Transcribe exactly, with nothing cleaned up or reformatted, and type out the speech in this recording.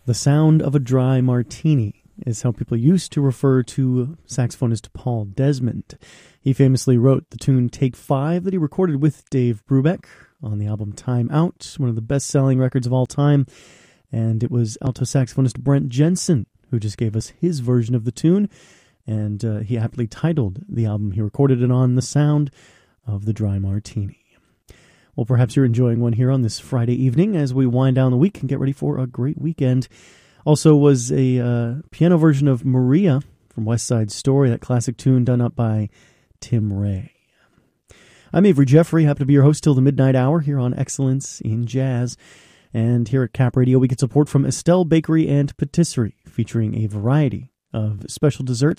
The sound of a dry martini is how people used to refer to saxophonist Paul Desmond. He famously wrote the tune Take Five that he recorded with Dave Brubeck on the album Time Out, one of the best-selling records of all time. And it was alto saxophonist Brent Jensen who just gave us his version of the tune, and uh, he aptly titled the album he recorded it on The Sound of the Dry Martini. Well, perhaps you're enjoying one here on this Friday evening as we wind down the week and get ready for a great weekend. Also was a uh, piano version of Maria from West Side Story, that classic tune done up by Tim Ray. I'm Avery Jeffrey, happy to be your host till the midnight hour here on Excellence in Jazz. And here at Cap Radio, we get support from Estelle Bakery and Patisserie, featuring a variety of special desserts